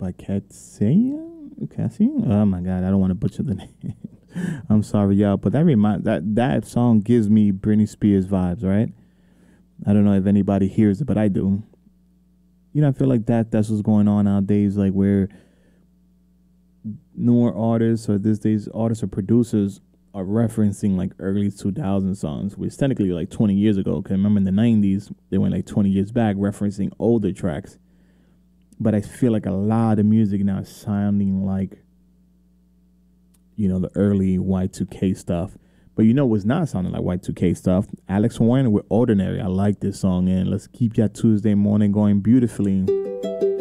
by Cassie. Oh my God, I don't want to butcher the name. I'm sorry, y'all, but that song gives me Britney Spears vibes, right? I don't know if anybody hears it, but I do. I feel like that's what's going on nowadays, like where newer artists or these days artists or producers are referencing like early 2000 songs, which technically like 20 years ago. Cause remember in the 90s, they went like 20 years back referencing older tracks. But I feel like a lot of music now is sounding like, the early Y2K stuff. But what's not sounding like Y2K stuff? Alex Warren with Ordinary. I like this song, and let's keep that Tuesday morning going beautifully.